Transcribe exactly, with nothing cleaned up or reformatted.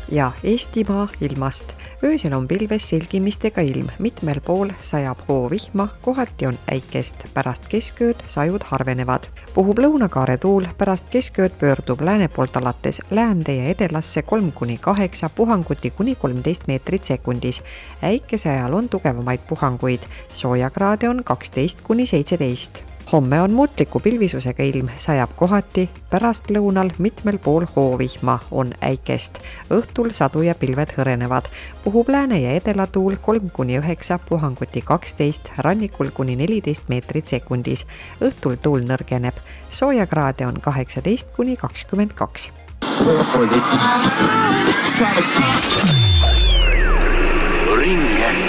ja Eestimaa ilmast. Öösel on pilves selgimistega ilm, mitmel pool sajab hoovihma, kohati on äikest, pärast keskööd sajud harvenevad. Puhub lõunakaare tuul, pärast keskööd pöördub lääne poolt alates läände ja edelasse kolm kuni kaheksa, puhanguti kuni kolmteist meetrit sekundis. Äikese ajal on tugevamaid puhanguid, soojakraade on kaksteist kuni seitseteist. Homme on muutliku pilvisusega ilm, sajab kohati, pärast lõunal mitmel pool hoovihma, on äikest. Õhtul sadu ja pilved hõrenevad. Puhub lääne ja edelatuul kolm kuni üheksa, puhanguti kaksteist, rannikul kuni neliteist meetrit sekundis. Õhtul tuul nõrgeneb. Soojakraade on kaheksateist kuni kakskümmend kaks. Ringe